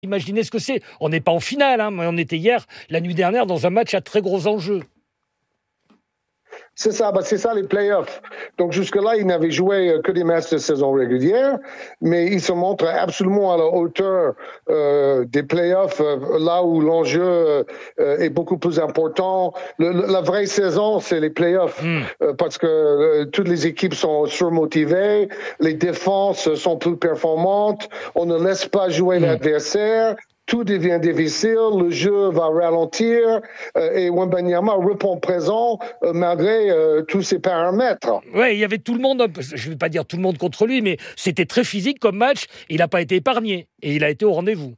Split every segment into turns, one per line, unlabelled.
Imaginez ce que c'est. On n'est pas en finale, mais on était hier, la nuit dernière, dans un match à très gros enjeux.
C'est ça les playoffs. Donc jusque-là, ils n'avaient joué que des matchs de saison régulière, mais ils se montrent absolument à la hauteur des playoffs, là où l'enjeu est beaucoup plus important. La vraie saison, c'est les playoffs, parce que toutes les équipes sont surmotivées, les défenses sont plus performantes, on ne laisse pas jouer l'adversaire. Tout devient difficile, le jeu va ralentir et Wembanyama répond présent malgré tous ces paramètres.
Oui, il y avait tout le monde, je ne vais pas dire tout le monde contre lui, mais c'était très physique comme match. Il n'a pas été épargné et il a été au rendez-vous.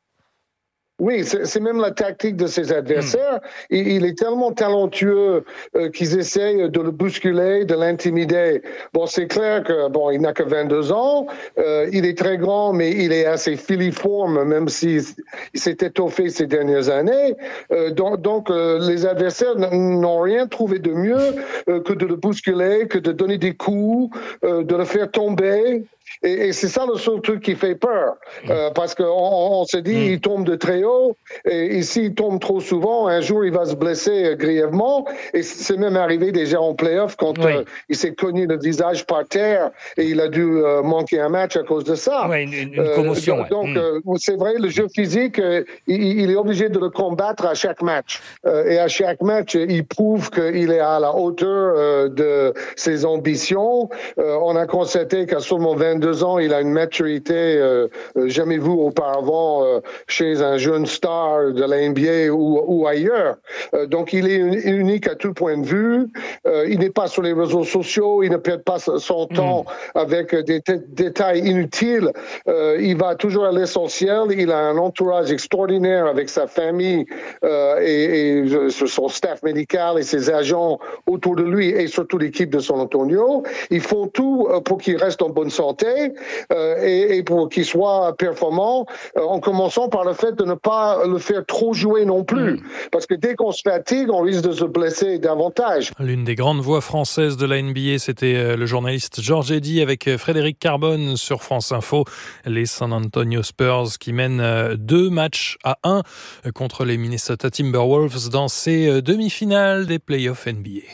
Oui, c'est même la tactique de ses adversaires. Il est tellement talentueux qu'ils essayent de le bousculer, de l'intimider. Bon, c'est clair que il n'a que 22 ans. Il est très grand, mais il est assez filiforme, même s'il s'est étoffé ces dernières années. Donc, les adversaires n'ont rien trouvé de mieux que de le bousculer, que de donner des coups, de le faire tomber. Et c'est ça le seul truc qui fait peur, parce qu'on se dit il tombe de très haut, et ici il tombe trop souvent, un jour il va se blesser grièvement, et c'est même arrivé déjà en play-off quand il s'est cogné le visage par terre, et il a dû manquer un match à cause de ça.
Oui, une commotion.
Donc c'est vrai, le jeu physique, il est obligé de le combattre à chaque match, et à chaque match il prouve qu'il est à la hauteur de ses ambitions. On a constaté qu'à seulement 22 ans, il a une maturité jamais vue auparavant chez un jeune star de la NBA ou ailleurs. Donc, il est unique à tout point de vue. Il n'est pas sur les réseaux sociaux, il ne perd pas son temps avec des détails inutiles. Il va toujours à l'essentiel. Il a un entourage extraordinaire avec sa famille et son staff médical et ses agents autour de lui et surtout l'équipe de San Antonio. Ils font tout pour qu'il reste en bonne santé et pour qu'il soit performant, en commençant par le fait de ne pas le faire trop jouer non plus. Parce que dès qu'on se fatigue, on risque de se blesser davantage.
L'une des grandes voix françaises de la NBA, c'était le journaliste Georges Eddy avec Frédéric Carbone sur France Info. Les San Antonio Spurs qui mènent 2-1 contre les Minnesota Timberwolves dans ces demi-finales des playoffs NBA.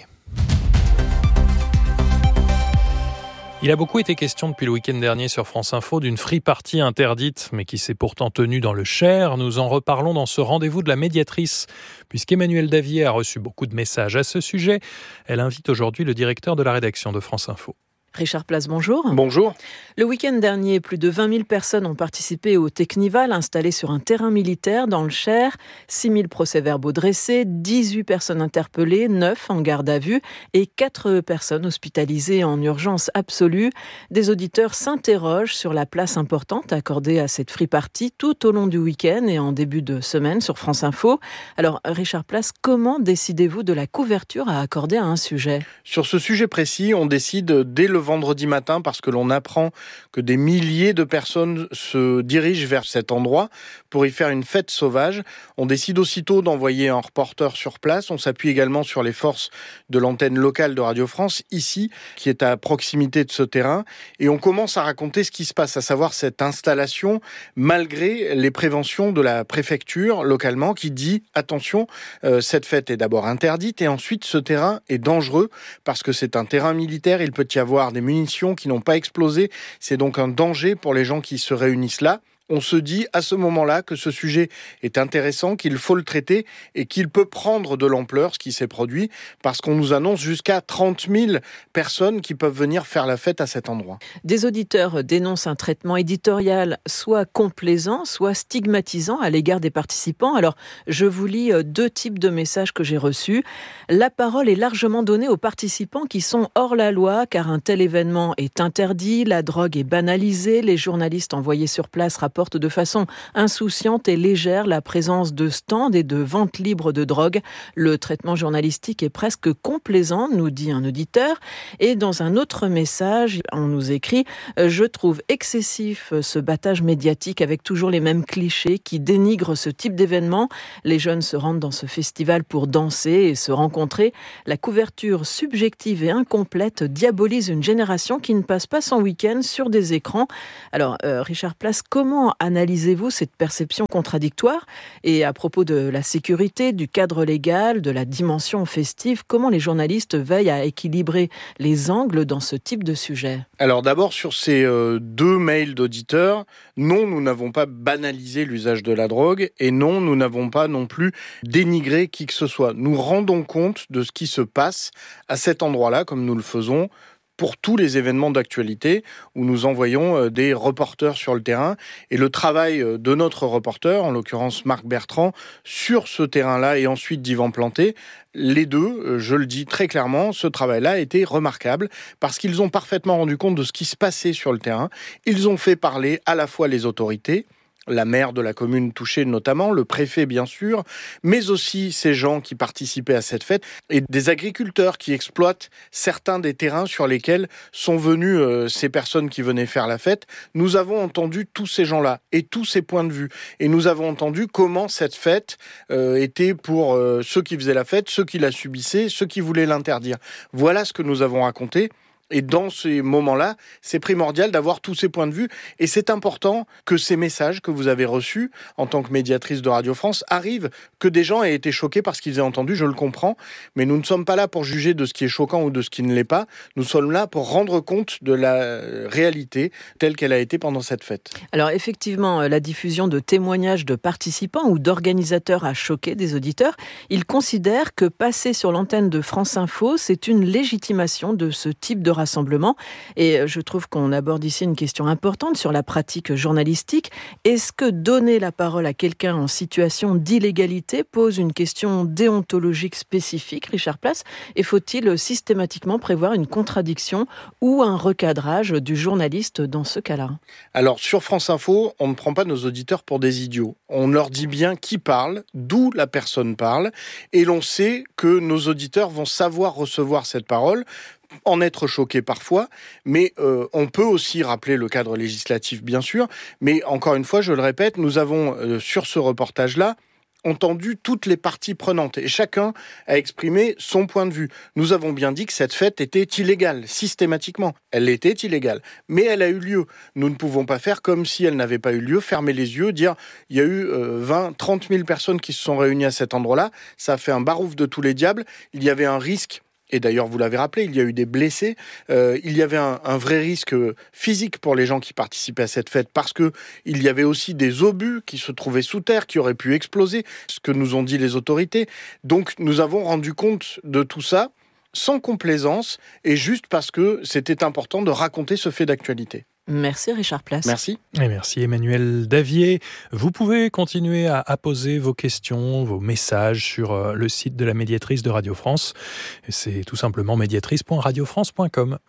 Il a beaucoup été question depuis le week-end dernier sur France Info d'une free party interdite, mais qui s'est pourtant tenue dans le Cher. Nous en reparlons dans ce rendez-vous de la médiatrice, puisqu'Emmanuelle Davier a reçu beaucoup de messages à ce sujet. Elle invite aujourd'hui le directeur de la rédaction de France Info.
Richard Place, bonjour.
Bonjour.
Le week-end dernier, plus de 20 000 personnes ont participé au Technival installé sur un terrain militaire dans le Cher. 6 000 procès-verbaux dressés, 18 personnes interpellées, 9 en garde à vue et 4 personnes hospitalisées en urgence absolue. Des auditeurs s'interrogent sur la place importante accordée à cette free party tout au long du week-end et en début de semaine sur France Info. Alors, Richard Place, comment décidez-vous de la couverture à accorder à un sujet ?
Sur ce sujet précis, on décide dès le vendredi matin parce que l'on apprend que des milliers de personnes se dirigent vers cet endroit pour y faire une fête sauvage. On décide aussitôt d'envoyer un reporter sur place. On s'appuie également sur les forces de l'antenne locale de Radio France, ici, qui est à proximité de ce terrain. Et on commence à raconter ce qui se passe, à savoir cette installation, malgré les préventions de la préfecture localement, qui dit, attention, cette fête est d'abord interdite et ensuite ce terrain est dangereux parce que c'est un terrain militaire, il peut y avoir des munitions qui n'ont pas explosé. C'est donc un danger pour les gens qui se réunissent là. On se dit à ce moment-là que ce sujet est intéressant, qu'il faut le traiter et qu'il peut prendre de l'ampleur, ce qui s'est produit, parce qu'on nous annonce jusqu'à 30 000 personnes qui peuvent venir faire la fête à cet endroit.
Des auditeurs dénoncent un traitement éditorial soit complaisant, soit stigmatisant à l'égard des participants. Alors, je vous lis 2 types de messages que j'ai reçus. La parole est largement donnée aux participants qui sont hors la loi, car un tel événement est interdit, la drogue est banalisée, les journalistes envoyés sur place rapportent de façon insouciante et légère la présence de stands et de ventes libres de drogue. Le traitement journalistique est presque complaisant, nous dit un auditeur. Et dans un autre message, on nous écrit « Je trouve excessif ce battage médiatique avec toujours les mêmes clichés qui dénigrent ce type d'événement. Les jeunes se rendent dans ce festival pour danser et se rencontrer. La couverture subjective et incomplète diabolise une génération qui ne passe pas son week-end sur des écrans. » Alors, Richard Place, comment Comment analysez-vous cette perception contradictoire ? Et à propos de la sécurité, du cadre légal, de la dimension festive, comment les journalistes veillent à équilibrer les angles dans ce type de sujet ?
Alors d'abord, sur ces 2 mails d'auditeurs, non, nous n'avons pas banalisé l'usage de la drogue et non, nous n'avons pas non plus dénigré qui que ce soit. Nous rendons compte de ce qui se passe à cet endroit-là, comme nous le faisons pour tous les événements d'actualité où nous envoyons des reporters sur le terrain. Et le travail de notre reporter, en l'occurrence Marc Bertrand, sur ce terrain-là et ensuite d'Yvan Planté, les deux, je le dis très clairement, ce travail-là a été remarquable parce qu'ils ont parfaitement rendu compte de ce qui se passait sur le terrain. Ils ont fait parler à la fois les autorités, la maire de la commune touchée notamment, le préfet bien sûr, mais aussi ces gens qui participaient à cette fête et des agriculteurs qui exploitent certains des terrains sur lesquels sont venues ces personnes qui venaient faire la fête. Nous avons entendu tous ces gens-là et tous ces points de vue et nous avons entendu comment cette fête était pour ceux qui faisaient la fête, ceux qui la subissaient, ceux qui voulaient l'interdire. Voilà ce que nous avons raconté. Et dans ces moments-là, c'est primordial d'avoir tous ces points de vue. Et c'est important que ces messages que vous avez reçus en tant que médiatrice de Radio France arrivent, que des gens aient été choqués par ce qu'ils aient entendu, je le comprends. Mais nous ne sommes pas là pour juger de ce qui est choquant ou de ce qui ne l'est pas. Nous sommes là pour rendre compte de la réalité telle qu'elle a été pendant cette fête.
Alors effectivement, la diffusion de témoignages de participants ou d'organisateurs a choqué des auditeurs. Ils considèrent que passer sur l'antenne de France Info, c'est une légitimation de ce type de rassemblement. Et je trouve qu'on aborde ici une question importante sur la pratique journalistique. Est-ce que donner la parole à quelqu'un en situation d'illégalité pose une question déontologique spécifique, Richard Place ? Et faut-il systématiquement prévoir une contradiction ou un recadrage du journaliste dans ce cas-là ?
Alors, sur France Info, on ne prend pas nos auditeurs pour des idiots. On leur dit bien qui parle, d'où la personne parle, et l'on sait que nos auditeurs vont savoir recevoir cette parole, en être choqué parfois, mais on peut aussi rappeler le cadre législatif, bien sûr, mais encore une fois, je le répète, nous avons, sur ce reportage-là, entendu toutes les parties prenantes et chacun a exprimé son point de vue. Nous avons bien dit que cette fête était illégale, systématiquement. Elle était illégale, mais elle a eu lieu. Nous ne pouvons pas faire comme si elle n'avait pas eu lieu, fermer les yeux, dire il y a eu 20, 30 000 personnes qui se sont réunies à cet endroit-là, ça a fait un barouf de tous les diables, il y avait un risque. Et d'ailleurs, vous l'avez rappelé, il y a eu des blessés. Il y avait un vrai risque physique pour les gens qui participaient à cette fête parce que il y avait aussi des obus qui se trouvaient sous terre, qui auraient pu exploser, ce que nous ont dit les autorités. Donc, nous avons rendu compte de tout ça sans complaisance et juste parce que c'était important de raconter ce fait d'actualité.
Merci Richard Place.
Merci.
Et merci Emmanuel Davier. Vous pouvez continuer à poser vos questions, vos messages sur le site de la médiatrice de Radio France. C'est tout simplement médiatrice.radiofrance.com.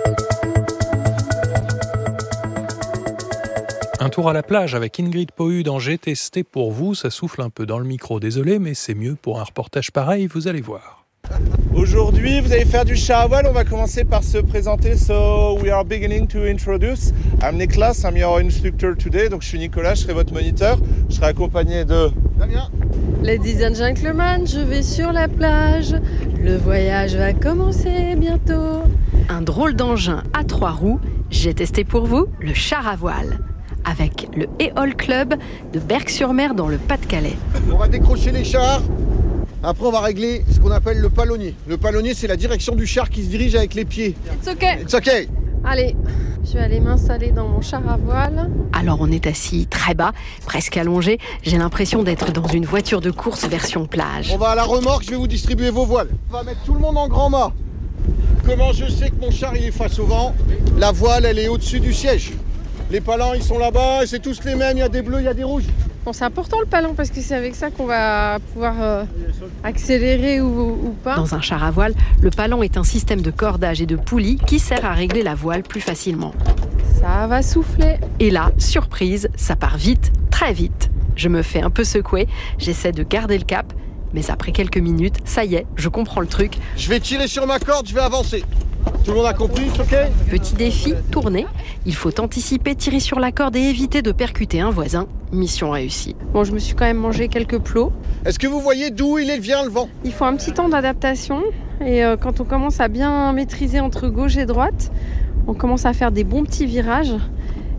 Un tour à la plage avec Ingrid Pohu dans J'ai testé pour vous. Ça souffle un peu dans le micro, désolé, mais c'est mieux pour un reportage pareil, vous allez voir.
Aujourd'hui, vous allez faire du char à voile. On va commencer par se présenter. So, we are beginning to introduce. I'm Niklas, I'm your instructor today. Donc, je suis Nicolas, je serai votre moniteur. Je serai accompagné de Damien.
Ladies and gentlemen, je vais sur la plage. Le voyage va commencer bientôt.
Un drôle d'engin à 3 roues. J'ai testé pour vous le char à voile. Avec le Éole Club de Berck-sur-Mer dans le Pas-de-Calais.
On va décrocher les chars. Après, on va régler ce qu'on appelle le palonnier. Le palonnier, c'est la direction du char qui se dirige avec les pieds.
It's okay.
It's okay.
Allez, je vais aller m'installer dans mon char à voile.
Alors on est assis très bas, presque allongé. J'ai l'impression d'être dans une voiture de course version plage.
On va à la remorque, je vais vous distribuer vos voiles. On va mettre tout le monde en grand mât. Comment je sais que mon char il est face au vent ? La voile, elle est au-dessus du siège. Les palans, ils sont là-bas, c'est tous les mêmes, il y a des bleus, il y a des rouges.
Bon, c'est important le palon parce que c'est avec ça qu'on va pouvoir accélérer ou pas.
Dans un char à voile, le palon est un système de cordage et de poulies qui sert à régler la voile plus facilement.
Ça va souffler.
Et là, surprise, ça part vite, très vite. Je me fais un peu secouer, j'essaie de garder le cap, mais après quelques minutes, ça y est, je comprends le truc.
Je vais tirer sur ma corde, je vais avancer. Tout le monde a compris, ok ?
Petit défi, tourner. Il faut anticiper, tirer sur la corde et éviter de percuter un voisin. Mission réussie.
Bon, je me suis quand même mangé quelques plots.
Est-ce que vous voyez d'où il vient le vent ?
Il faut un petit temps d'adaptation. Et quand on commence à bien maîtriser entre gauche et droite, on commence à faire des bons petits virages.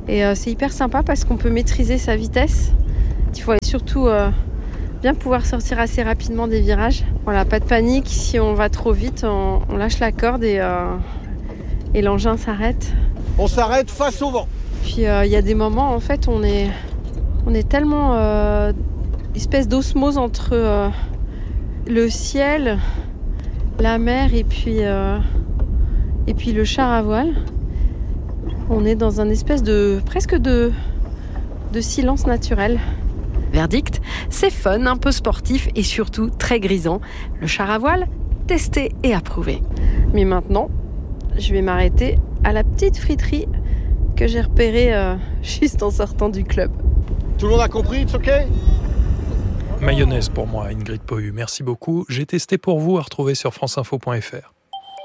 Et c'est hyper sympa parce qu'on peut maîtriser sa vitesse. Il faut surtout bien pouvoir sortir assez rapidement des virages. Voilà, pas de panique. Si on va trop vite, on lâche la corde et l'engin s'arrête.
On s'arrête face au vent.
Puis il y a des moments, en fait, on est tellement espèce d'osmose entre le ciel, la mer et puis le char à voile. On est dans un espèce presque de silence naturel.
Verdict, c'est fun, un peu sportif et surtout très grisant. Le char à voile, testé et approuvé.
Mais maintenant, je vais m'arrêter à la petite friterie que j'ai repérée juste en sortant du club.
Tout le monde a compris, it's OK ?
Mayonnaise pour moi, Ingrid Pohu. Merci beaucoup. J'ai testé pour vous, à retrouver sur franceinfo.fr.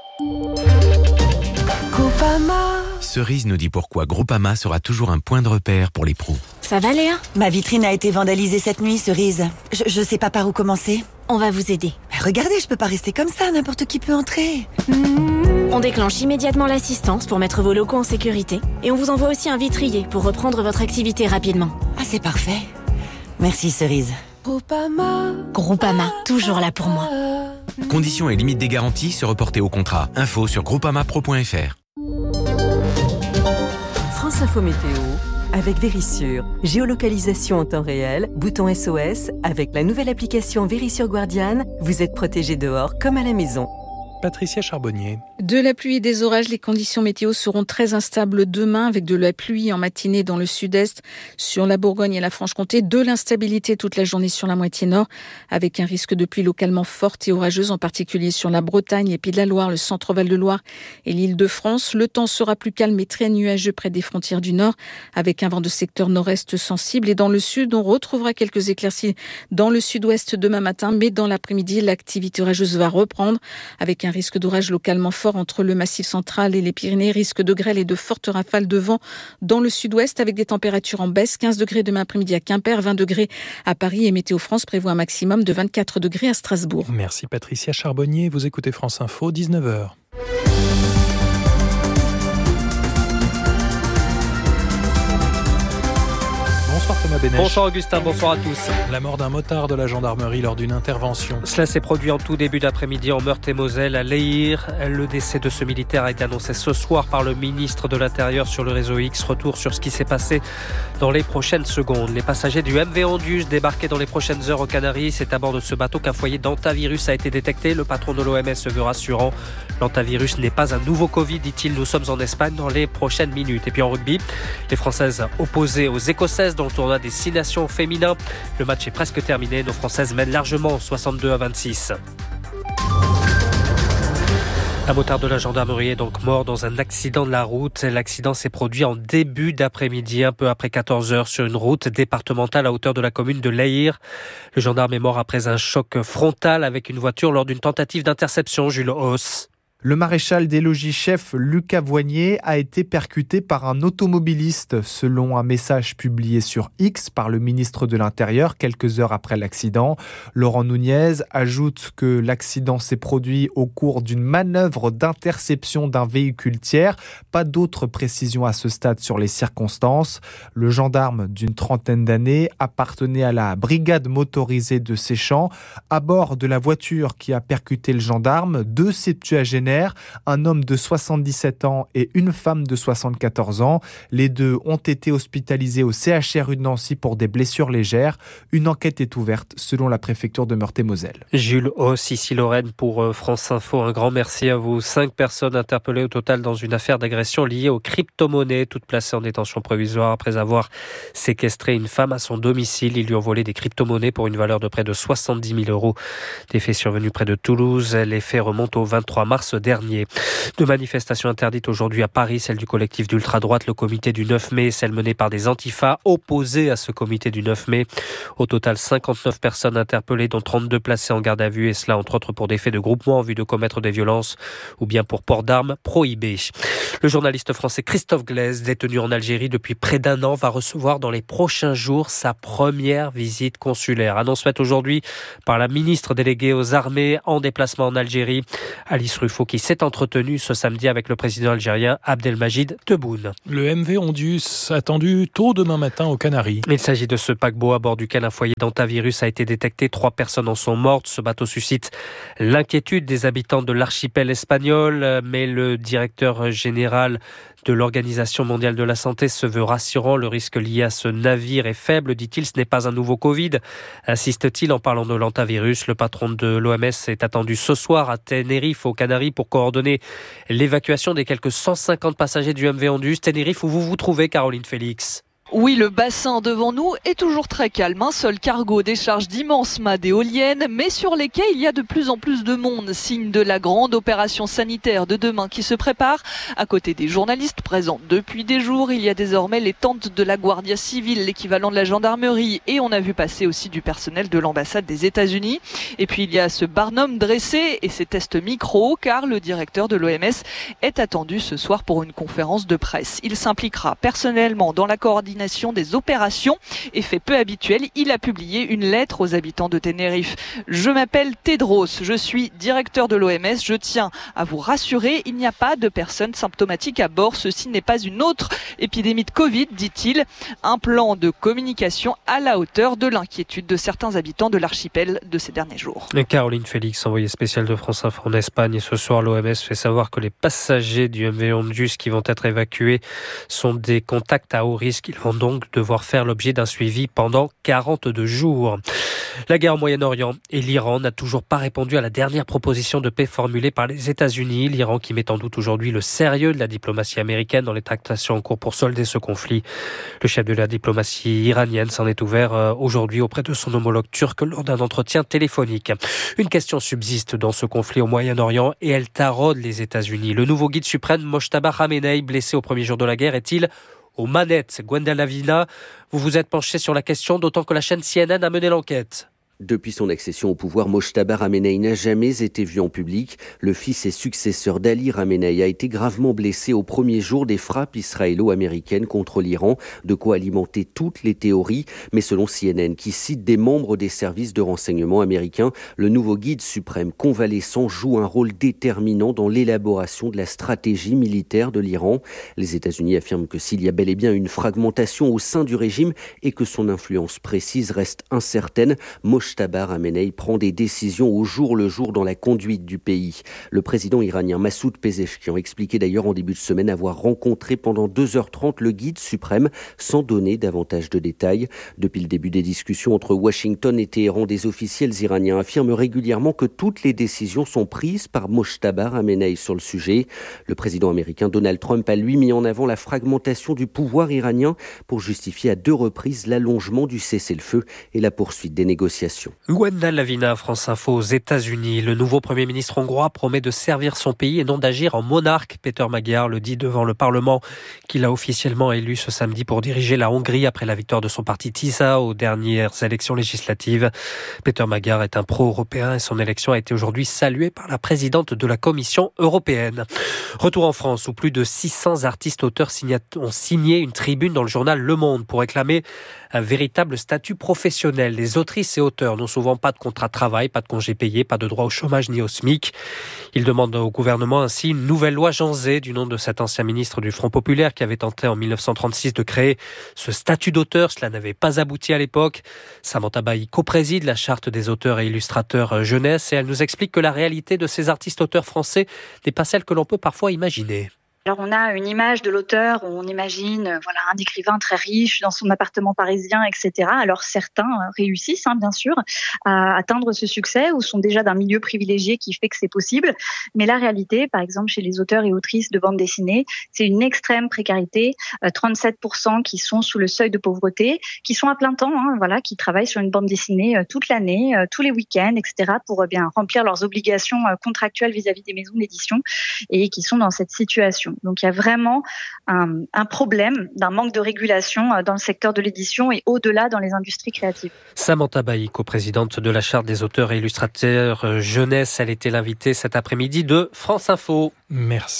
Cerise nous dit pourquoi Groupama sera toujours un point de repère pour les pros.
Ça va Léa ?
Ma vitrine a été vandalisée cette nuit, Cerise. Je sais pas par où commencer.
On va vous aider.
Mais regardez, je peux pas rester comme ça, n'importe qui peut entrer.
On déclenche immédiatement l'assistance pour mettre vos locaux en sécurité. Et on vous envoie aussi un vitrier pour reprendre votre activité rapidement.
Ah, c'est parfait. Merci Cerise.
Groupama, toujours là pour moi.
Conditions et limites des garanties se reporter au contrat. Info sur groupamapro.fr.
France Info Météo avec Vérissure. Géolocalisation en temps réel, bouton SOS. Avec la nouvelle application Vérissure Guardian, vous êtes protégé dehors comme à la maison.
Patricia Charbonnier.
De la pluie et des orages, les conditions météo seront très instables demain avec de la pluie en matinée dans le sud-est, sur la Bourgogne et la Franche-Comté, de l'instabilité toute la journée sur la moitié nord avec un risque de pluie localement forte et orageuse, en particulier sur la Bretagne, les Pays de la Loire, le centre-Val de Loire et l'Île-de-France. Le temps sera plus calme et très nuageux près des frontières du nord avec un vent de secteur nord-est sensible, et dans le sud, on retrouvera quelques éclaircies dans le sud-ouest demain matin, mais dans l'après-midi, l'activité orageuse va reprendre avec un risque d'orage localement fort entre le Massif central et les Pyrénées, risque de grêle et de fortes rafales de vent dans le sud-ouest avec des températures en baisse, 15 degrés demain après-midi à Quimper, 20 degrés à Paris, et Météo France prévoit un maximum de 24 degrés à Strasbourg.
Merci Patricia Charbonnier, vous écoutez France Info, 19h. Bonsoir Thomas Bénèche.
Bonsoir Augustin, bonsoir à tous.
La mort d'un motard de la gendarmerie lors d'une intervention.
Cela s'est produit en tout début d'après-midi en Meurthe-et-Moselle, à Leyre. Le décès de ce militaire a été annoncé ce soir par le ministre de l'Intérieur sur le réseau X. Retour sur ce qui s'est passé dans les prochaines secondes. Les passagers du MV Ondius débarqués dans les prochaines heures aux Canaries. C'est à bord de ce bateau qu'un foyer d'hantavirus a été détecté. Le patron de l'OMS se veut rassurant. L'hantavirus n'est pas un nouveau Covid, dit-il. Nous sommes en Espagne dans les prochaines minutes. Et puis en rugby, les Françaises opposées aux Écossaises dans le tournoi des 6 nations féminins. Le match est presque terminé. Nos Françaises mènent largement 62-26. Un motard de la gendarmerie est donc mort dans un accident de la route. L'accident s'est produit en début d'après-midi, un peu après 14h, sur une route départementale à hauteur de la commune de Leyre. Le gendarme est mort après un choc frontal avec une voiture lors d'une tentative d'interception. Jules Hauss.
Le maréchal des logis-chefs Lucas Voignier a été percuté par un automobiliste, selon un message publié sur X par le ministre de l'Intérieur quelques heures après l'accident. Laurent Nunez ajoute que l'accident s'est produit au cours d'une manœuvre d'interception d'un véhicule tiers. Pas d'autres précisions à ce stade sur les circonstances. Le gendarme d'une trentaine d'années appartenait à la brigade motorisée de Séchamps. À bord de la voiture qui a percuté le gendarme, 2 septuagénaires, un homme de 77 ans et une femme de 74 ans. Les deux ont été hospitalisés au CHRU de Nancy pour des blessures légères. Une enquête est ouverte selon la préfecture de Meurthe-et-Moselle.
Jules Hauss, ici Lorraine pour France Info. Un grand merci à vous. 5 personnes interpellées au total dans une affaire d'agression liée aux crypto-monnaies, toutes placées en détention provisoire après avoir séquestré une femme à son domicile. Ils lui ont volé des crypto-monnaies pour une valeur de près de 70 000 €. Des faits survenus près de Toulouse. Les faits remontent au 23 mars dernier. 2 manifestations interdites aujourd'hui à Paris, celle du collectif d'ultra-droite, le comité du 9 mai, celle menée par des antifas opposés à ce comité du 9 mai. Au total, 59 personnes interpellées, dont 32 placées en garde à vue, et cela entre autres pour des faits de groupement en vue de commettre des violences ou bien pour port d'armes prohibées. Le journaliste français Christophe Glaise, détenu en Algérie depuis près d'1 an, va recevoir dans les prochains jours sa première visite consulaire. Annonce faite aujourd'hui par la ministre déléguée aux armées en déplacement en Algérie. Alice Ruffo qui s'est entretenu ce samedi avec le président algérien Abdelmajid Tebboune.
Le MV Ondius attendu tôt demain matin aux Canaries.
Il s'agit de ce paquebot à bord duquel un foyer d'hantavirus a été détecté. 3 personnes en sont mortes. Ce bateau suscite l'inquiétude des habitants de l'archipel espagnol, mais le directeur général de l'Organisation mondiale de la santé se veut rassurant. Le risque lié à ce navire est faible, dit-il. Ce n'est pas un nouveau Covid, insiste-t-il en parlant de l'hantavirus. Le patron de l'OMS est attendu ce soir à Tenerife, aux Canaries, pour coordonner l'évacuation des quelques 150 passagers du MV Ondius. Tenerife, où vous vous trouvez, Caroline Félix?
Oui, le bassin devant nous est toujours très calme. Un seul cargo décharge d'immenses mâts d'éoliennes, mais sur les quais, il y a de plus en plus de monde, signe de la grande opération sanitaire de demain qui se prépare. À côté des journalistes présents depuis des jours, il y a désormais les tentes de la Guardia Civile, l'équivalent de la gendarmerie, et on a vu passer aussi du personnel de l'ambassade des États-Unis. Et puis il y a ce barnum dressé et ces tests micro, car le directeur de l'OMS est attendu ce soir pour une conférence de presse. Il s'impliquera personnellement dans la coordination des opérations et fait peu habituel, il a publié une lettre aux habitants de Tenerife. Je m'appelle Tedros, je suis directeur de l'OMS, je tiens à vous rassurer, il n'y a pas de personnes symptomatiques à bord, ceci n'est pas une autre épidémie de Covid, dit-il. Un plan de communication à la hauteur de l'inquiétude de certains habitants de l'archipel de ces derniers jours.
Caroline Félix, envoyée spéciale de France Info en Espagne, et ce soir l'OMS fait savoir que les passagers du MV Ondius qui vont être évacués sont des contacts à haut risque. Ils vont donc devoir faire l'objet d'un suivi pendant 42 jours. La guerre au Moyen-Orient et l'Iran n'a toujours pas répondu à la dernière proposition de paix formulée par les États-Unis. L'Iran qui met en doute aujourd'hui le sérieux de la diplomatie américaine dans les tractations en cours pour solder ce conflit. Le chef de la diplomatie iranienne s'en est ouvert aujourd'hui auprès de son homologue turc lors d'un entretien téléphonique. Une question subsiste dans ce conflit au Moyen-Orient et elle taraude les États-Unis. Le nouveau guide suprême Mojtaba Khamenei, blessé au premier jour de la guerre, est-il aux manettes? Gwenda Lavina, vous vous êtes penché sur la question, d'autant que la chaîne CNN a mené l'enquête.
Depuis son accession au pouvoir, Mojtaba Khamenei n'a jamais été vu en public. Le fils et successeur d'Ali Khamenei a été gravement blessé au premier jour des frappes israélo-américaines contre l'Iran, de quoi alimenter toutes les théories. Mais selon CNN, qui cite des membres des services de renseignement américains, le nouveau guide suprême convalescent joue un rôle déterminant dans l'élaboration de la stratégie militaire de l'Iran. Les États-Unis affirment que s'il y a bel et bien une fragmentation au sein du régime et que son influence précise reste incertaine, Mojtaba Khamenei prend des décisions au jour le jour dans la conduite du pays. Le président iranien Massoud Pezeshkian expliquait d'ailleurs en début de semaine avoir rencontré pendant 2h30 le guide suprême sans donner davantage de détails. Depuis le début des discussions entre Washington et Téhéran, des officiels iraniens affirment régulièrement que toutes les décisions sont prises par Mojtaba Khamenei sur le sujet. Le président américain Donald Trump a lui mis en avant la fragmentation du pouvoir iranien pour justifier à 2 reprises l'allongement du cessez-le-feu et la poursuite des négociations.
Gwenda Lavina, France Info aux États-Unis. Le nouveau Premier ministre hongrois promet de servir son pays et non d'agir en monarque. Peter Magyar le dit devant le Parlement qu'il a officiellement élu ce samedi pour diriger la Hongrie après la victoire de son parti TISA aux dernières élections législatives. Peter Magyar est un pro-européen et son élection a été aujourd'hui saluée par la présidente de la Commission européenne. Retour en France où plus de 600 artistes-auteurs ont signé une tribune dans le journal Le Monde pour réclamer un véritable statut professionnel. Les autrices et auteurs n'ont souvent pas de contrat de travail, pas de congés payés, pas de droit au chômage ni au SMIC. Ils demandent au gouvernement ainsi une nouvelle loi Jean Zay, du nom de cet ancien ministre du Front Populaire qui avait tenté en 1936 de créer ce statut d'auteur. Cela n'avait pas abouti à l'époque. Samantha Bailly co-préside la charte des auteurs et illustrateurs jeunesse et elle nous explique que la réalité de ces artistes-auteurs français n'est pas celle que l'on peut parfois imaginer.
Alors on a une image de l'auteur où on imagine un écrivain très riche dans son appartement parisien, etc. Alors certains réussissent bien sûr à atteindre ce succès ou sont déjà d'un milieu privilégié qui fait que c'est possible. Mais la réalité, par exemple chez les auteurs et autrices de bande dessinée, c'est une extrême précarité. 37% qui sont sous le seuil de pauvreté, qui sont à plein temps, qui travaillent sur une bande dessinée toute l'année, tous les week-ends, etc. pour bien remplir leurs obligations contractuelles vis-à-vis des maisons d'édition et qui sont dans cette situation. Donc il y a vraiment un problème d'un manque de régulation dans le secteur de l'édition et au-delà dans les industries créatives.
Samantha Bailly, coprésidente de la Charte des auteurs et illustrateurs jeunesse, elle était l'invitée cet après-midi de France Info.
Merci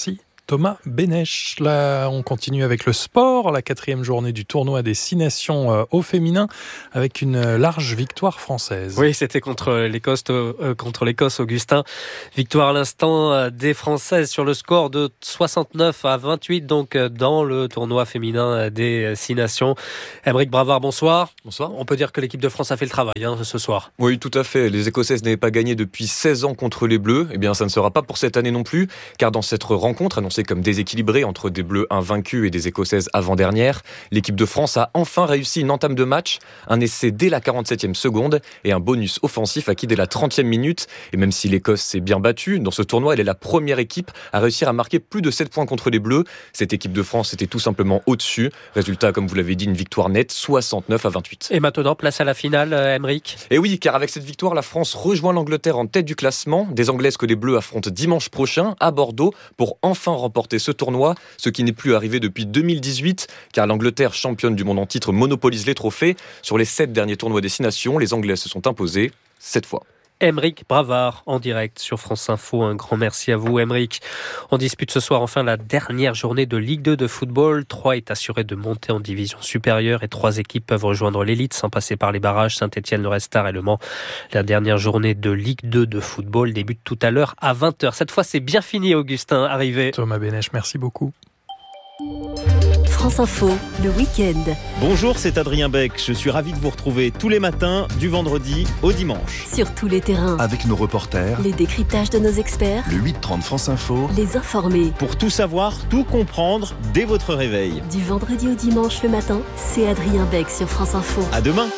Thomas Bénèche. Là, on continue avec le sport, la 4e journée du tournoi des 6 nations au féminin, avec une large victoire française.
Oui, c'était contre l'Écosse, Augustin. Victoire à l'instant des Françaises sur le score de 69-28, donc dans le tournoi féminin des 6 nations. Aymeric Bravard, bonsoir.
Bonsoir.
On peut dire que l'équipe de France a fait le travail ce soir.
Oui, tout à fait. Les Écossaises n'avaient pas gagné depuis 16 ans contre les Bleus. Eh bien, ça ne sera pas pour cette année non plus, car dans cette rencontre annoncée comme déséquilibrée entre des Bleus invaincus et des Écossaises avant-dernières, l'équipe de France a enfin réussi une entame de match, un essai dès la 47e seconde et un bonus offensif acquis dès la 30e minute. Et même si l'Écosse s'est bien battue, dans ce tournoi, elle est la première équipe à réussir à marquer plus de 7 points contre les Bleus. Cette équipe de France était tout simplement au-dessus. Résultat, comme vous l'avez dit, une victoire nette, 69-28.
Et maintenant, place à la finale, Aymeric.
Et oui, car avec cette victoire, la France rejoint l'Angleterre en tête du classement. Des Anglaises que les Bleus affrontent dimanche prochain à Bordeaux pour enfin remporter ce tournoi, ce qui n'est plus arrivé depuis 2018, car l'Angleterre, championne du monde en titre, monopolise les trophées. Sur les 7 derniers tournois des 6 nations, les Anglaises se sont imposées 7 fois.
Aymeric Bravard en direct sur France Info. Un grand merci à vous, Aymeric. On dispute ce soir enfin la dernière journée de Ligue 2 de football. 3 est assuré de monter en division supérieure et 3 équipes peuvent rejoindre l'élite sans passer par les barrages. Saint-Etienne, le Red Star et Le Mans. La dernière journée de Ligue 2 de football débute tout à l'heure à 20h. Cette fois, c'est bien fini, Augustin, arrivé.
Thomas Bénèche, merci beaucoup.
France Info, le week-end.
Bonjour, c'est Adrien Beck. Je suis ravi de vous retrouver tous les matins, du vendredi au dimanche.
Sur tous les terrains.
Avec nos reporters.
Les décryptages de nos experts.
Le 8-30 France Info.
Les informés.
Pour tout savoir, tout comprendre dès votre réveil.
Du vendredi au dimanche le matin, c'est Adrien Beck sur France Info.
À demain.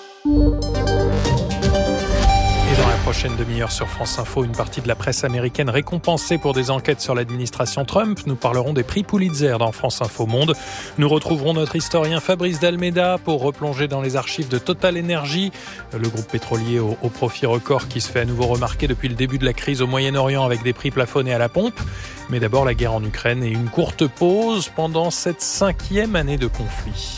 Et dans la prochaine demi-heure sur France Info, une partie de la presse américaine récompensée pour des enquêtes sur l'administration Trump. Nous parlerons des prix Pulitzer dans France Info Monde. Nous retrouverons notre historien Fabrice Dalméda pour replonger dans les archives de Total Energy, le groupe pétrolier au profit record qui se fait à nouveau remarquer depuis le début de la crise au Moyen-Orient avec des prix plafonnés à la pompe. Mais d'abord la guerre en Ukraine et une courte pause pendant cette 5e année de conflit.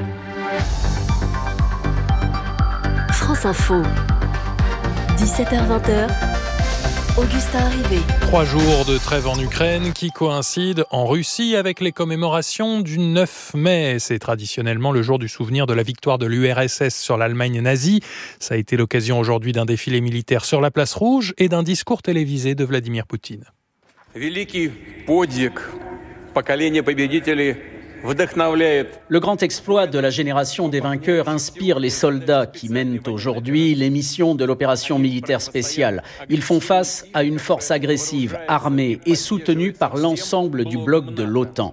France Info. 17h-20h, Augustin Arrivé.
3 jours de trêve en Ukraine qui coïncident en Russie avec les commémorations du 9 mai. C'est traditionnellement le jour du souvenir de la victoire de l'URSS sur l'Allemagne nazie. Ça a été l'occasion aujourd'hui d'un défilé militaire sur la place Rouge et d'un discours télévisé de Vladimir Poutine.
Великий подвиг поколения победителей
Le grand exploit de la génération des vainqueurs inspire les soldats qui mènent aujourd'hui les missions de l'opération militaire spéciale. Ils font face à une force agressive, armée et soutenue par l'ensemble du bloc de l'OTAN.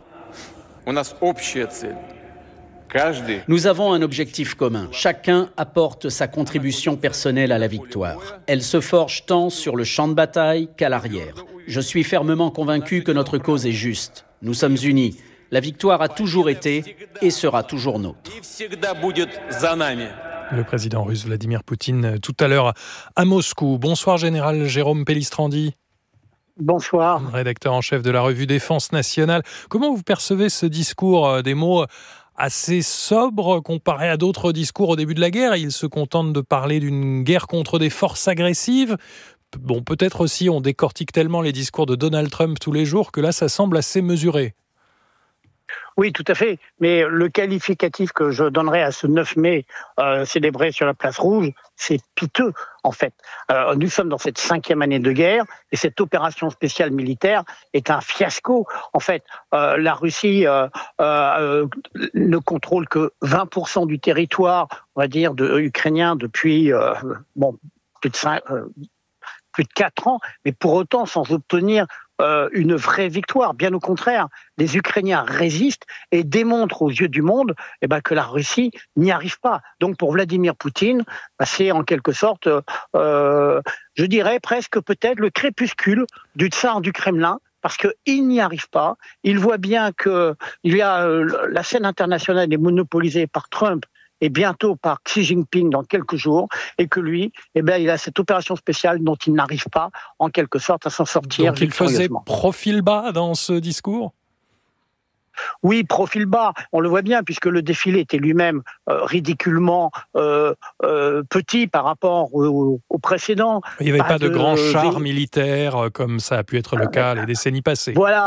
Nous avons un objectif commun. Chacun apporte sa contribution personnelle à la victoire. Elle se forge tant sur le champ de bataille qu'à l'arrière. Je suis fermement convaincu que notre cause est juste. Nous sommes unis. La victoire a toujours été et sera toujours nôtre.
Le président russe Vladimir Poutine tout à l'heure à Moscou. Bonsoir général Jérôme Pellistrandi.
Bonsoir.
Rédacteur en chef de la revue Défense nationale. Comment vous percevez ce discours, des mots assez sobres comparé à d'autres discours au début de la guerre? Il se contente de parler d'une guerre contre des forces agressives. Bon, peut-être aussi on décortique tellement les discours de Donald Trump tous les jours que là ça semble assez mesuré.
Oui, tout à fait. Mais le qualificatif que je donnerais à ce 9 mai célébré sur la place Rouge, c'est piteux, en fait. Nous sommes dans cette 5e année de guerre et cette opération spéciale militaire est un fiasco. En fait, la Russie ne contrôle que 20% du territoire, on va dire, ukrainien depuis plus de 4 ans, mais pour autant sans obtenir une vraie victoire. Bien au contraire, les Ukrainiens résistent et démontrent aux yeux du monde que la Russie n'y arrive pas. Donc pour Vladimir Poutine, c'est en quelque sorte, je dirais presque peut-être le crépuscule du tsar du Kremlin, parce qu'il n'y arrive pas. Il voit bien que la scène internationale est monopolisée par Trump et bientôt par Xi Jinping dans quelques jours, et que lui, il a cette opération spéciale dont il n'arrive pas, en quelque sorte, à s'en sortir.
Donc il faisait profil bas dans ce discours ?
Oui, profil bas, on le voit bien, puisque le défilé était lui-même ridiculement petit par rapport au précédent.
Il n'y avait pas de grand char militaire, comme ça a pu être le cas les décennies passées.
Voilà.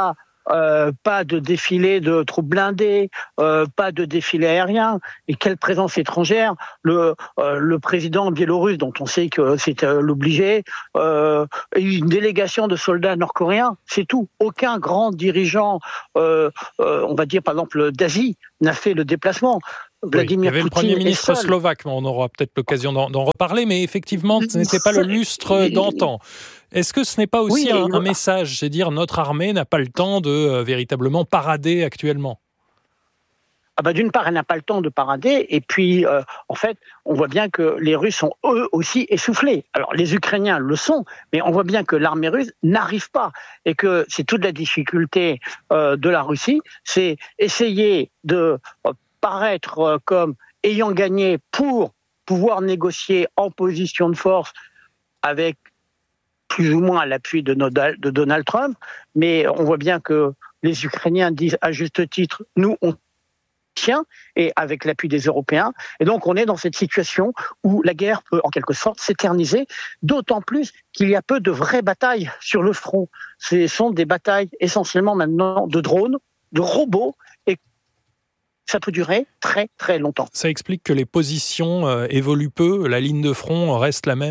pas de défilé de troupes blindées, pas de défilé aérien. Et quelle présence étrangère. Le président biélorusse, dont on sait que c'est l'obligé, une délégation de soldats nord-coréens, c'est tout. Aucun grand dirigeant, on va dire par exemple d'Asie, n'a fait le déplacement. Vladimir
il y avait
Poutine
le Premier ministre
seul.
slovaque, on aura peut-être l'occasion d'en reparler, mais effectivement, ce n'était pas le lustre d'antan. Est-ce que ce n'est pas aussi un message, c'est dire notre armée n'a pas le temps de véritablement parader actuellement ?
D'une part, elle n'a pas le temps de parader, et puis, en fait, on voit bien que les Russes sont eux aussi essoufflés. Alors, les Ukrainiens le sont, mais on voit bien que l'armée russe n'arrive pas, et que c'est toute la difficulté de la Russie, c'est essayer de paraître comme ayant gagné pour pouvoir négocier en position de force avec plus ou moins l'appui de Donald Trump, mais on voit bien que les Ukrainiens disent à juste titre, nous on tient, et avec l'appui des Européens, et donc on est dans cette situation où la guerre peut en quelque sorte s'éterniser, d'autant plus qu'il y a peu de vraies batailles sur le front. Ce sont des batailles essentiellement maintenant de drones, de robots, et ça peut durer très très longtemps.
Ça explique que les positions évoluent peu, la ligne de front reste la même ?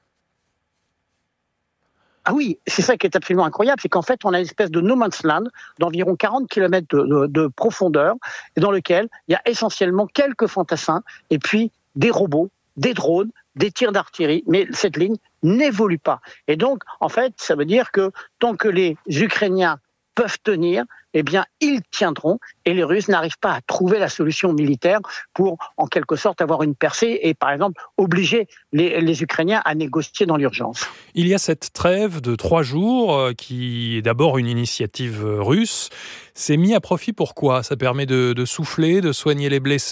Ah oui, c'est ça qui est absolument incroyable, c'est qu'en fait, on a une espèce de no man's land d'environ 40 km de profondeur, et dans lequel il y a essentiellement quelques fantassins, et puis des robots, des drones, des tirs d'artillerie, mais cette ligne n'évolue pas. Et donc, en fait, ça veut dire que tant que les Ukrainiens peuvent tenir, eh bien, ils tiendront, et les Russes n'arrivent pas à trouver la solution militaire pour, en quelque sorte, avoir une percée et, par exemple, obliger les Ukrainiens à négocier dans l'urgence.
Il y a cette trêve de 3 jours qui est d'abord une initiative russe. C'est mis à profit pourquoi ? Ça permet de souffler, de soigner les blessés ?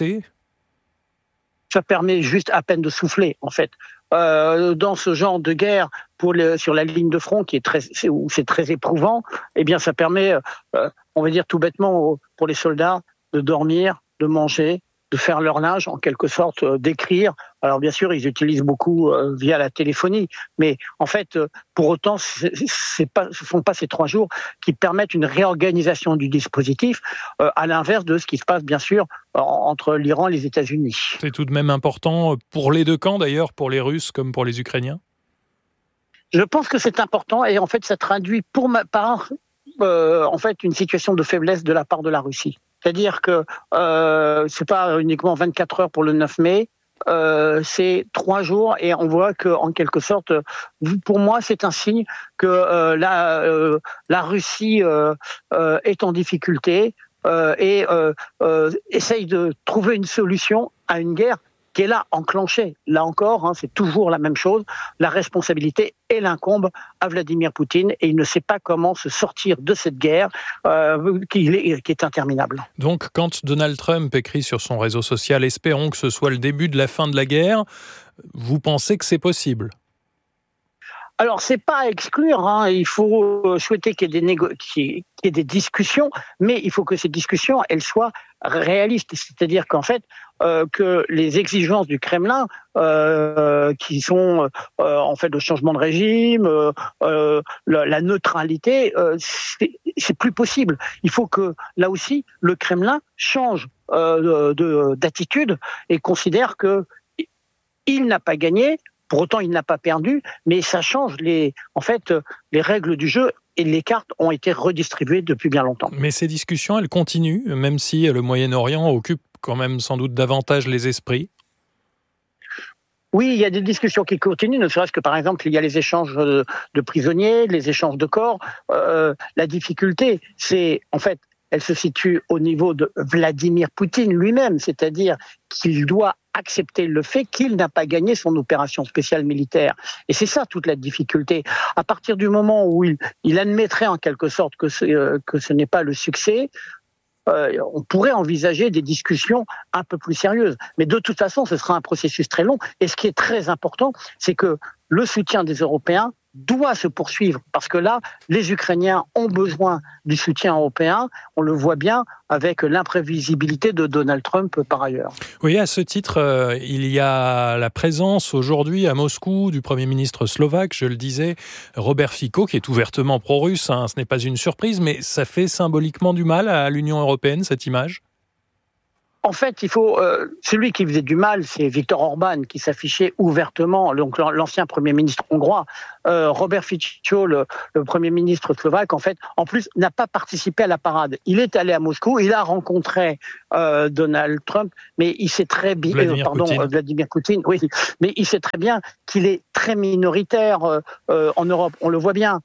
Ça permet juste à peine de souffler, en fait. Dans ce genre de guerre, sur la ligne de front, où c'est très éprouvant, eh bien, ça permet, on va dire tout bêtement, pour les soldats, de dormir, de manger, de faire leur linge, en quelque sorte, d'écrire. Alors bien sûr, ils utilisent beaucoup via la téléphonie, mais en fait, pour autant, ce sont pas ces 3 jours qui permettent une réorganisation du dispositif, à l'inverse de ce qui se passe bien sûr entre l'Iran et les États-Unis.
C'est tout de même important pour les deux camps d'ailleurs, pour les Russes comme pour les Ukrainiens.
Je pense que c'est important, et en fait, ça traduit pour ma part en fait une situation de faiblesse de la part de la Russie. C'est-à-dire que c'est pas uniquement 24 heures pour le 9 mai, c'est 3 jours, et on voit que, en quelque sorte, pour moi, c'est un signe que la Russie est en difficulté et essaye de trouver une solution à une guerre qui est là, enclenchée. Là encore, c'est toujours la même chose. La responsabilité, elle incombe à Vladimir Poutine, et il ne sait pas comment se sortir de cette guerre qui est interminable.
Donc, quand Donald Trump écrit sur son réseau social « Espérons que ce soit le début de la fin de la guerre », vous pensez que c'est possible ?
Alors, c'est pas à exclure, il faut souhaiter qu'il y ait des discussions, mais il faut que ces discussions, elles soient réalistes. C'est-à-dire qu'en fait, que les exigences du Kremlin, qui sont en fait le changement de régime, la neutralité, c'est plus possible. Il faut que, là aussi, le Kremlin change d'attitude et considère que il n'a pas gagné. Pour autant, il n'a pas perdu, mais ça change les règles du jeu, et les cartes ont été redistribuées depuis bien longtemps.
Mais ces discussions, elles continuent, même si le Moyen-Orient occupe quand même sans doute davantage les esprits.
Oui, il y a des discussions qui continuent, ne serait-ce que par exemple, il y a les échanges de prisonniers, les échanges de corps. La difficulté, c'est en fait, elle se situe au niveau de Vladimir Poutine lui-même, c'est-à-dire qu'il doit accepter le fait qu'il n'a pas gagné son opération spéciale militaire. Et c'est ça toute la difficulté. À partir du moment où il admettrait en quelque sorte que ce n'est pas le succès, on pourrait envisager des discussions un peu plus sérieuses. Mais de toute façon, ce sera un processus très long. Et ce qui est très important, c'est que le soutien des Européens doit se poursuivre parce que là, les Ukrainiens ont besoin du soutien européen. On le voit bien avec l'imprévisibilité de Donald Trump par ailleurs.
Oui, à ce titre, il y a la présence aujourd'hui à Moscou du Premier ministre slovaque, je le disais, Robert Fico, qui est ouvertement pro-russe. Ce n'est pas une surprise, mais ça fait symboliquement du mal à l'Union européenne, cette image ?
En fait, celui qui faisait du mal, c'est Viktor Orban, qui s'affichait ouvertement, donc l'ancien Premier ministre hongrois. Robert Fico, le Premier ministre slovaque, en fait, en plus, n'a pas participé à la parade. Il est allé à Moscou, il a rencontré Donald Trump, mais il sait très bien, Vladimir Poutine, oui, mais il sait très bien qu'il est très minoritaire en Europe. On le voit bien.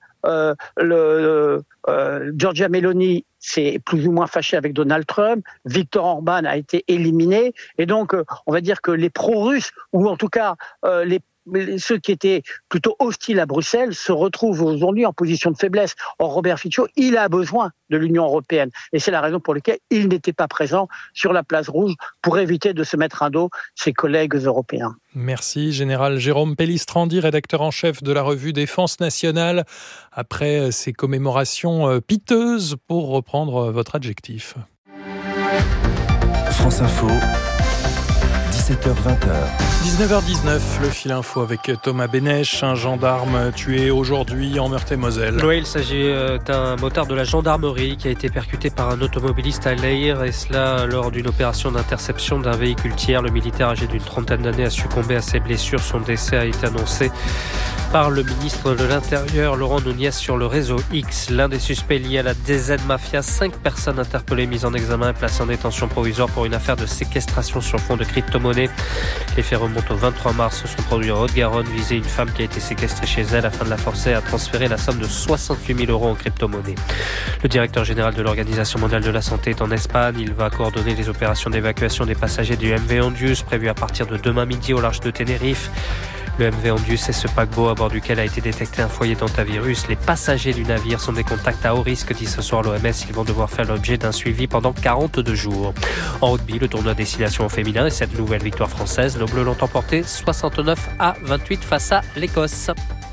Giorgia Meloni s'est plus ou moins fâché avec Donald Trump, Viktor Orban a été éliminé, et donc on va dire que les pro-russes, ou en tout cas ceux qui étaient plutôt hostiles à Bruxelles, se retrouvent aujourd'hui en position de faiblesse. Or, Robert Fico, il a besoin de l'Union européenne, et c'est la raison pour laquelle il n'était pas présent sur la place rouge pour éviter de se mettre à dos ses collègues européens.
Merci, Général Jérôme Pellistrandi, rédacteur en chef de la revue Défense nationale. Après ces commémorations piteuses, pour reprendre votre adjectif.
France Info, 17h-20h.
19h19, le fil info avec Thomas Bénèche, un gendarme tué aujourd'hui en Meurthe-et-Moselle.
Oui, il s'agit d'un motard de la gendarmerie qui a été percuté par un automobiliste à Leyre, et cela lors d'une opération d'interception d'un véhicule tiers. Le militaire âgé d'une trentaine d'années a succombé à ses blessures. Son décès a été annoncé par le ministre de l'Intérieur, Laurent Nunez, sur le réseau X. L'un des suspects liés à la DZ Mafia, 5 personnes interpellées, mises en examen et placées en détention provisoire pour une affaire de séquestration sur fond de crypto-monnaie. Les faits remontent au 23 mars, se sont produits en Haute-Garonne, visait une femme qui a été séquestrée chez elle afin de la forcer à transférer la somme de 68 000 € en crypto-monnaie. Le directeur général de l'Organisation mondiale de la santé est en Espagne. Il va coordonner les opérations d'évacuation des passagers du MV Ondius, prévues à partir de demain midi au large de Tenerife. Le MV Ondius est ce paquebot à bord duquel a été détecté un foyer d'hantavirus. Les passagers du navire sont des contacts à haut risque, dit ce soir l'OMS. Ils vont devoir faire l'objet d'un suivi pendant 42 jours. En rugby, le tournoi Destination féminin et cette nouvelle victoire française. Nos Bleus l'ont emporté 69-28 face à l'Écosse.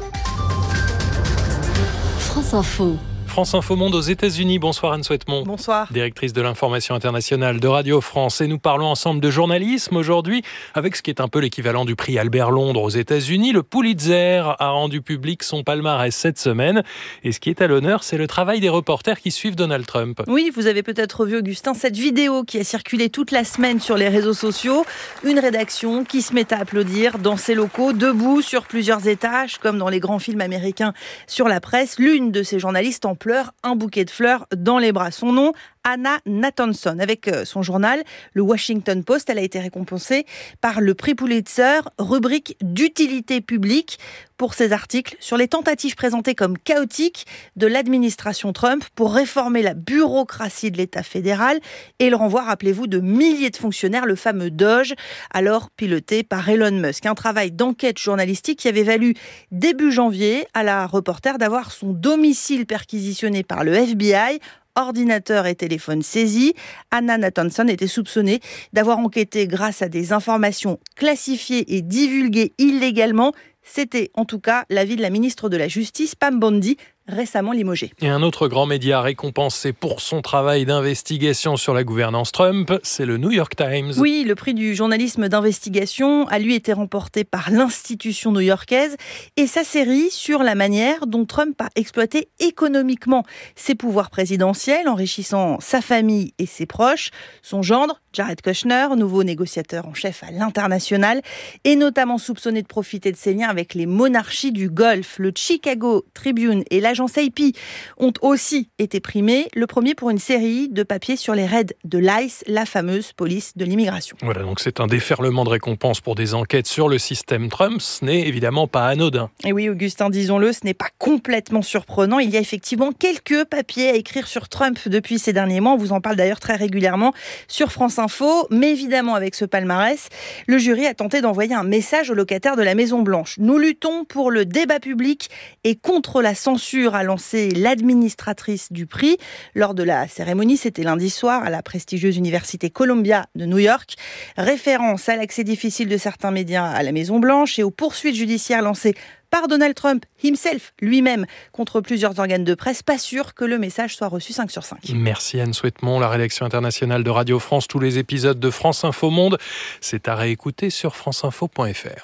France Info.
France Info Monde aux États-Unis. Bonsoir Anne Souhaitemont.
Bonsoir.
Directrice de l'information internationale de Radio France. Et nous parlons ensemble de journalisme aujourd'hui avec ce qui est un peu l'équivalent du prix Albert Londres aux États-Unis. Le Pulitzer a rendu public son palmarès cette semaine. Et ce qui est à l'honneur, c'est le travail des reporters qui suivent Donald Trump.
Oui, vous avez peut-être vu, Augustin, cette vidéo qui a circulé toute la semaine sur les réseaux sociaux. Une rédaction qui se met à applaudir dans ses locaux, debout sur plusieurs étages, comme dans les grands films américains sur la presse. L'une de ces journalistes en pleurs, un bouquet de fleurs dans les bras. Son nom, Anna Nathanson. Avec son journal, le Washington Post, elle a été récompensée par le prix Pulitzer, rubrique d'utilité publique, pour ses articles sur les tentatives présentées comme chaotiques de l'administration Trump pour réformer la bureaucratie de l'État fédéral et le renvoi, rappelez-vous, de milliers de fonctionnaires, le fameux DOGE, alors piloté par Elon Musk. Un travail d'enquête journalistique qui avait valu début janvier à la reporter d'avoir son domicile perquisitionné par le FBI, ordinateur et téléphone saisis. Anna Nathanson était soupçonnée d'avoir enquêté grâce à des informations classifiées et divulguées illégalement. C'était en tout cas l'avis de la ministre de la Justice, Pam Bondi, récemment limogée.
Et un autre grand média récompensé pour son travail d'investigation sur la gouvernance Trump, c'est le New York Times.
Oui, le prix du journalisme d'investigation a lui été remporté par l'institution new-yorkaise et sa série sur la manière dont Trump a exploité économiquement ses pouvoirs présidentiels, enrichissant sa famille et ses proches. Son gendre, Jared Kushner, nouveau négociateur en chef à l'international, est notamment soupçonné de profiter de ses liens avec les monarchies du Golfe. Le Chicago Tribune et l'agence AP ont aussi été primés, le premier pour une série de papiers sur les raids de l'ICE, la fameuse police de l'immigration.
Voilà, donc c'est un déferlement de récompenses pour des enquêtes sur le système Trump. Ce n'est évidemment pas anodin.
Et oui, Augustin, disons-le, ce n'est pas complètement surprenant. Il y a effectivement quelques papiers à écrire sur Trump depuis ces derniers mois. On vous en parle d'ailleurs très régulièrement sur France Info. Mais évidemment, avec ce palmarès, le jury a tenté d'envoyer un message aux locataires de la Maison-Blanche. Nous luttons pour le débat public et contre la censure, a lancé l'administratrice du prix. Lors de la cérémonie, c'était lundi soir, à la prestigieuse université Columbia de New York. Référence à l'accès difficile de certains médias à la Maison-Blanche et aux poursuites judiciaires lancées par Donald Trump himself, lui-même, contre plusieurs organes de presse. Pas sûr que le message soit reçu 5 sur 5.
Merci Anne Souhaitemont, la rédaction internationale de Radio France. Tous les épisodes de France Info Monde, c'est à réécouter sur franceinfo.fr.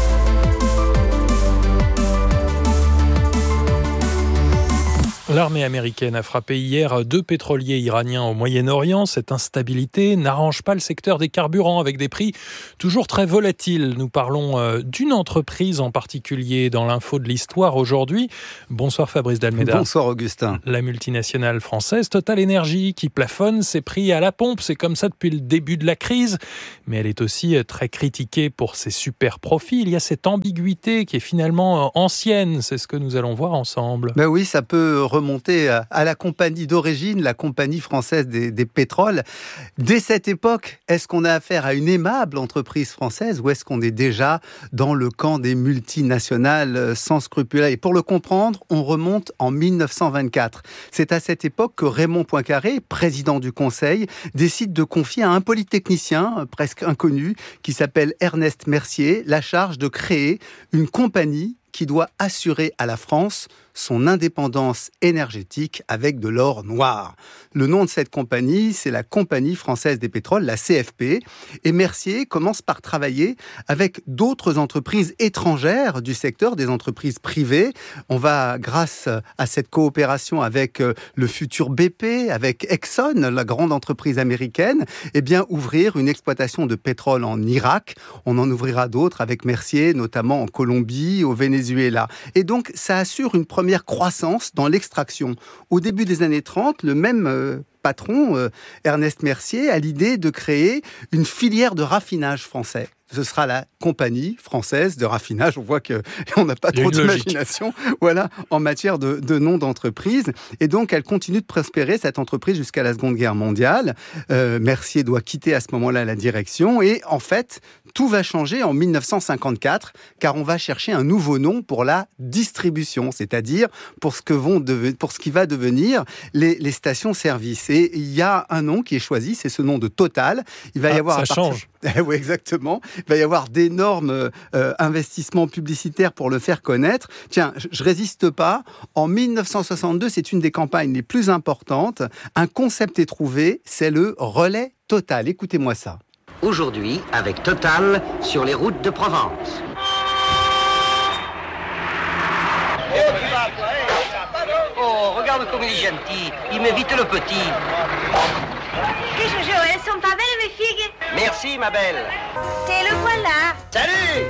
L'armée américaine a frappé hier 2 pétroliers iraniens au Moyen-Orient. Cette instabilité n'arrange pas le secteur des carburants avec des prix toujours très volatiles. Nous parlons d'une entreprise en particulier dans l'info de l'histoire aujourd'hui. Bonsoir Fabrice Dalméda.
Bonsoir Augustin.
La multinationale française Total Energy qui plafonne ses prix à la pompe. C'est comme ça depuis le début de la crise. Mais elle est aussi très critiquée pour ses super profits. Il y a cette ambiguïté qui est finalement ancienne. C'est ce que nous allons voir ensemble.
Ben oui, ça peut remonter à la compagnie d'origine, la compagnie française des pétroles. Dès cette époque, est-ce qu'on a affaire à une aimable entreprise française ou est-ce qu'on est déjà dans le camp des multinationales sans scrupules? Et pour le comprendre, on remonte en 1924. C'est à cette époque que Raymond Poincaré, président du Conseil, décide de confier à un polytechnicien presque inconnu qui s'appelle Ernest Mercier la charge de créer une compagnie qui doit assurer à la France son indépendance énergétique avec de l'or noir. Le nom de cette compagnie, c'est la Compagnie française des pétroles, la CFP. Et Mercier commence par travailler avec d'autres entreprises étrangères du secteur, des entreprises privées. On va, grâce à cette coopération avec le futur BP, avec Exxon, la grande entreprise américaine, eh bien, ouvrir une exploitation de pétrole en Irak. On en ouvrira d'autres avec Mercier, notamment en Colombie, au Venezuela. Et donc, ça assure une première croissance dans l'extraction. Au début des années 30, le même patron, Ernest Mercier, a l'idée de créer une filière de raffinage français. Ce sera la Compagnie française de raffinage. On voit qu'on n'a pas trop d'imagination en matière de nom d'entreprise. Et donc, elle continue de prospérer, cette entreprise, jusqu'à la Seconde Guerre mondiale. Mercier doit quitter à ce moment-là la direction. Et en fait, tout va changer en 1954, car on va chercher un nouveau nom pour la distribution, c'est-à-dire pour ce qui va devenir les stations-service. Et il y a un nom qui est choisi, c'est ce nom de Total. Il va y avoir
change.
Oui, exactement. Il va y avoir d'énormes investissements publicitaires pour le faire connaître. Tiens, je résiste pas. En 1962, c'est une des campagnes les plus importantes. Un concept est trouvé, c'est le relais Total. Écoutez-moi ça.
Aujourd'hui, avec Total, sur les routes de Provence. Oh, regarde comme il est gentil. Il m'évite le petit.
Elles sont pas belles mes figues?
Merci ma belle.
Et le voilà.
Salut.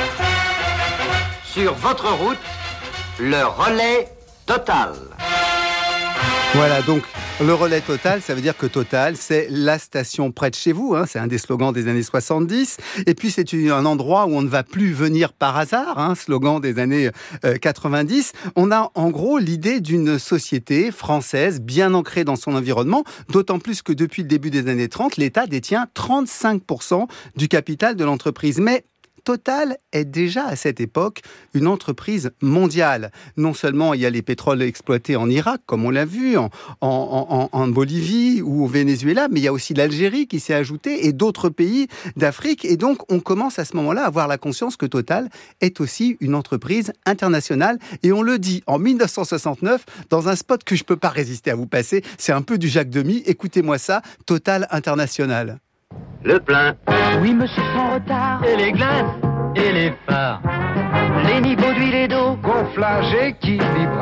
Sur votre route, le relais Total.
Voilà, donc le relais Total, ça veut dire que Total, c'est la station près de chez vous. C'est un des slogans des années 70. Et puis, c'est un endroit où on ne va plus venir par hasard, slogan des années 90. On a en gros l'idée d'une société française bien ancrée dans son environnement, d'autant plus que depuis le début des années 30, l'État détient 35% du capital de l'entreprise. Mais Total est déjà à cette époque une entreprise mondiale. Non seulement il y a les pétroles exploités en Irak, comme on l'a vu, en Bolivie ou au Venezuela, mais il y a aussi l'Algérie qui s'est ajoutée et d'autres pays d'Afrique. Et donc, on commence à ce moment-là à avoir la conscience que Total est aussi une entreprise internationale. Et on le dit en 1969 dans un spot que je ne peux pas résister à vous passer. C'est un peu du Jacques Demy. Écoutez-moi ça, Total International.
Le plein.
Oui, monsieur, sans retard.
Et les glaces. Et les phares.
Les niveaux d'huile et d'eau.
Gonflage, équilibre.